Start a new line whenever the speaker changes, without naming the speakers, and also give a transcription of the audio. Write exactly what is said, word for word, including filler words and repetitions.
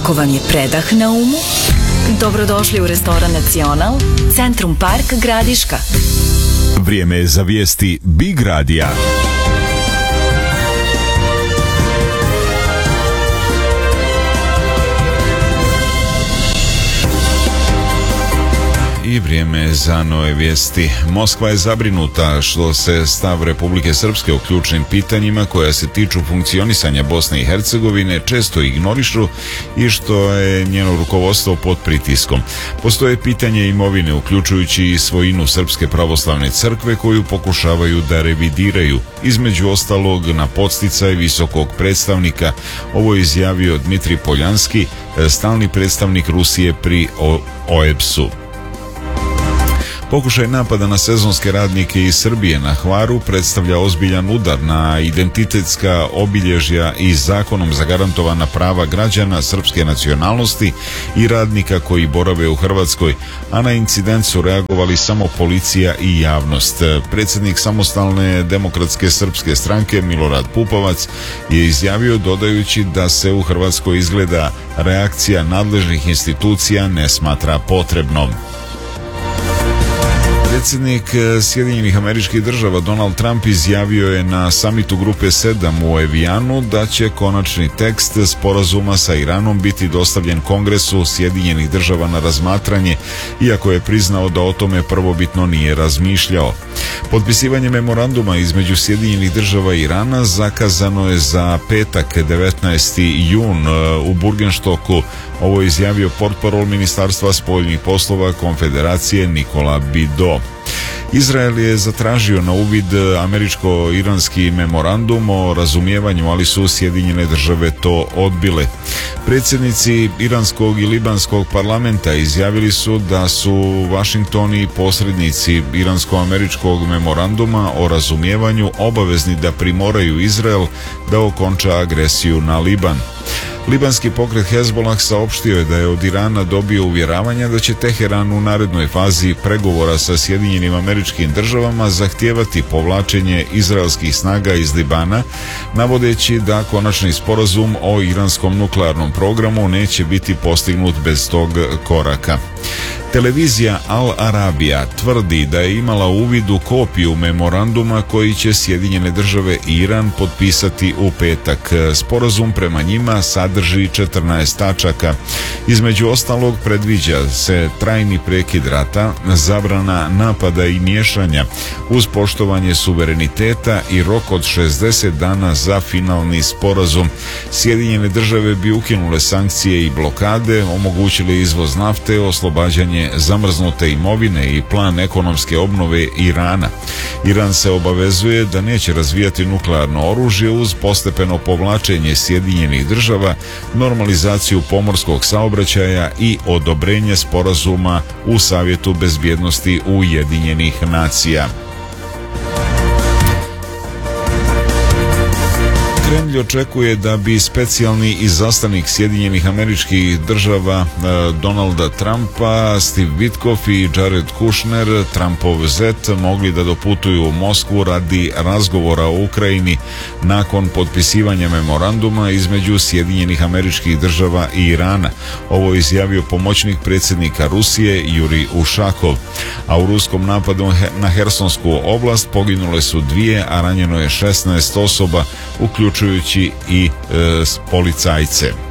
Ako vam je predah na umu, dobrodošli u restoran Nacional, Centrum Park Gradiška.
Vrijeme je za vijesti Big Radija. I vrijeme za nove vijesti. Moskva je zabrinuta što se stav Republike Srpske o ključnim pitanjima koja se tiču funkcionisanja Bosne i Hercegovine često ignorišu i što je njeno rukovodstvo pod pritiskom. Postoje pitanje imovine, uključujući i svojinu Srpske pravoslavne crkve koju pokušavaju da revidiraju, između ostalog na podsticaj visokog predstavnika. Ovo je izjavio Dmitrij Poljanski, stalni predstavnik Rusije pri O E B S-u. Pokušaj napada na sezonske radnike iz Srbije na Hvaru predstavlja ozbiljan udar na identitetska obilježja i zakonom zagarantovana prava građana srpske nacionalnosti i radnika koji borave u Hrvatskoj, a na incident su reagovali samo policija i javnost. Predsjednik Samostalne demokratske srpske stranke Milorad Pupovac je izjavio, dodajući da se u Hrvatskoj izgleda reakcija nadležnih institucija ne smatra potrebnom. Predsjednik Sjedinjenih Američkih Država Donald Trump izjavio je na samitu grupe sedam u Evijanu da će konačni tekst sporazuma sa Iranom biti dostavljen Kongresu Sjedinjenih Država na razmatranje, iako je priznao da o tome prvobitno nije razmišljao. Potpisivanje memoranduma između Sjedinjenih Država i Irana zakazano je za petak devetnaesti jun u Burgenstoku. Ovo je izjavio portparol Ministarstva spoljnih poslova Konfederacije Nikola Bido. Izrael je zatražio na uvid američko-iranski memorandum o razumijevanju, ali su Sjedinjene Države to odbile. Predsjednici iranskog i libanskog parlamenta izjavili su da su Washington i posrednici iransko-američkog memoranduma o razumijevanju obavezni da primoraju Izrael da okonča agresiju na Liban. Libanski pokret Hezbollah saopštio je da je od Irana dobio uvjeravanja da će Teheran u narednoj fazi pregovora sa Sjedinjenim Američkim Državama zahtijevati povlačenje izraelskih snaga iz Libana, navodeći da konačni sporazum o iranskom nuklearnom programu neće biti postignut bez tog koraka. Televizija Al Arabija tvrdi da je imala uvid u kopiju memoranduma koji će Sjedinjene Države i Iran potpisati u petak. Sporazum prema njima sadrži četrnaest tačaka. Između ostalog predviđa se trajni prekid rata, zabrana napada i miješanja uz poštovanje suvereniteta i rok od šezdeset dana za finalni sporazum. Sjedinjene Države bi ukinule sankcije i blokade, omogućile izvoz nafte, oslobađanje zamrznute imovine i plan ekonomske obnove Irana. Iran se obavezuje da neće razvijati nuklearno oružje uz postepeno povlačenje Sjedinjenih Država, normalizaciju pomorskog saobraćaja i odobrenje sporazuma u Savjetu bezbjednosti Ujedinjenih nacija. Kremlj očekuje da bi specijalni izaslanik Sjedinjenih Američkih Država Donalda Trumpa, Steve Witkoff i Jared Kushner, Trumpov zet, mogli da doputuju u Moskvu radi razgovora o Ukrajini nakon potpisivanja memoranduma između Sjedinjenih Američkih Država i Irana. Ovo je izjavio pomoćnik predsjednika Rusije Jurij Ušakov. A u ruskom napadu na Hersonsku oblast poginule su dvije, a ranjeno je šesnaest osoba, uključujući i e, policajce.